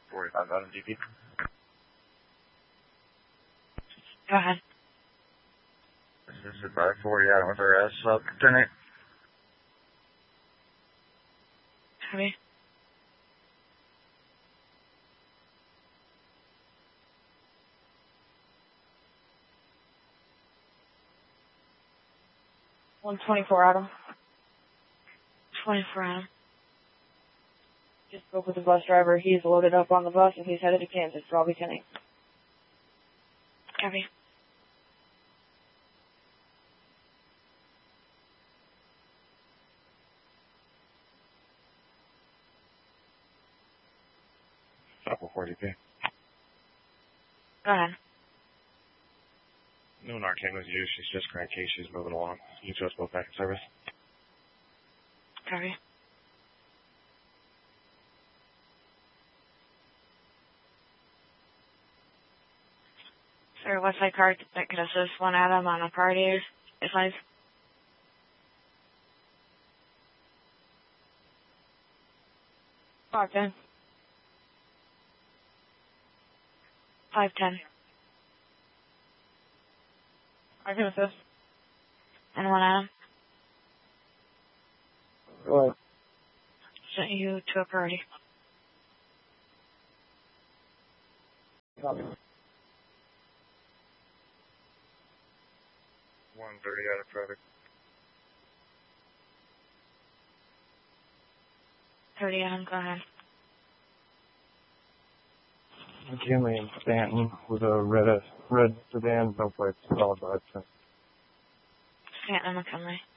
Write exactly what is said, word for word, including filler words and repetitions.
forty-five out of D P. Go ahead. This is by forty out with our ass up. ten eight. Copy. one twenty-four, Adam. twenty-four, Adam. Just spoke with the bus driver. He's loaded up on the bus and he's headed to Kansas, so I'll be ten eight. Copy. Stop with forty P. Go ahead. No Narcan was used. She's just cranky. She's moving along. You chose both back in service. Copy. Sir, Westside card that could assist one Adam on a party is five. five ten. five ten. I can assist. And one Adam. Go ahead. Sent you to a party. Copy. one thirty out of product. thirty Adam, go ahead. McKinley and Stanton with a red red sedan, no plates, followed by a Stanton and McKinley.